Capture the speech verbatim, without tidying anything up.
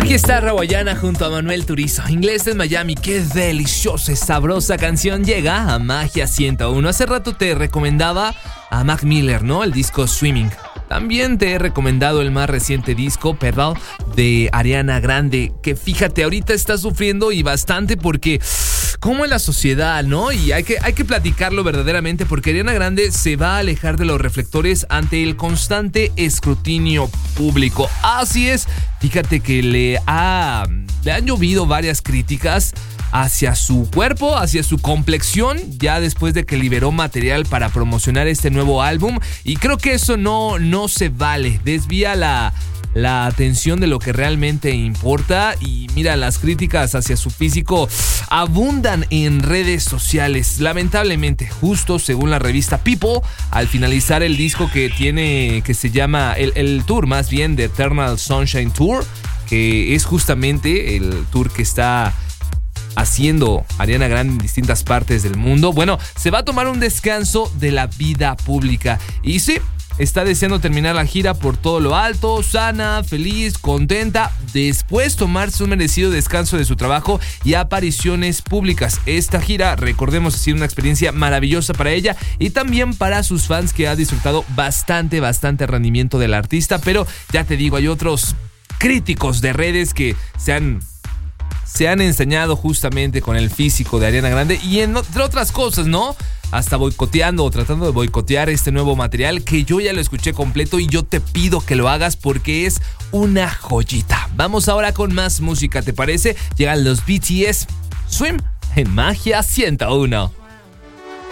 Aquí está Rawayana junto a Manuel Turizo. Inglés en Miami, qué deliciosa y sabrosa canción llega a Magia ciento uno. Hace rato te recomendaba a Mac Miller, ¿no? El disco Swimming. También te he recomendado el más reciente disco, Pedal, de Ariana Grande, que fíjate, ahorita está sufriendo y bastante porque como en la sociedad, ¿no? Y hay que, hay que platicarlo verdaderamente porque Ariana Grande se va a alejar de los reflectores ante el constante escrutinio público. Así es, fíjate que le, ha, le han llovido varias críticas hacia su cuerpo, hacia su complexión, ya después de que liberó material para promocionar este nuevo álbum. Y creo que eso no, no se vale, desvía la... la atención de lo que realmente importa. Y mira, las críticas hacia su físico abundan en redes sociales, lamentablemente. Justo según la revista People, al finalizar el disco que tiene, que se llama el, el tour más bien de Eternal Sunshine Tour, que es justamente el tour que está haciendo Ariana Grande en distintas partes del mundo, bueno, se va a tomar un descanso de la vida pública. Y sí, está deseando terminar la gira por todo lo alto, sana, feliz, contenta, después tomarse un merecido descanso de su trabajo y apariciones públicas. Esta gira, recordemos, ha sido una experiencia maravillosa para ella y también para sus fans, que ha disfrutado bastante, bastante rendimiento del artista. Pero ya te digo, hay otros críticos de redes que se han... se han ensañado justamente con el físico de Ariana Grande y entre otras cosas, ¿no? Hasta boicoteando o tratando de boicotear este nuevo material que yo ya lo escuché completo y yo te pido que lo hagas porque es una joyita. Vamos ahora con más música, ¿te parece? Llegan los B T S, Swim en Magia ciento uno.